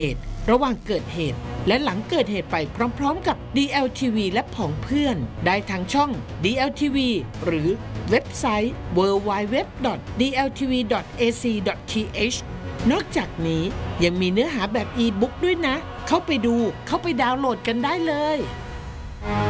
ระหว่างเกิดเหตุและหลังเกิดเหตุไปพร้อมๆกับ DLTV และผองเพื่อนได้ทางช่อง DLTV หรือเว็บไซต์ www.dltv.ac.th นอกจากนี้ยังมีเนื้อหาแบบอีบุ๊กด้วยนะเข้าไปดูเข้าไปดาวน์โหลดกันได้เลย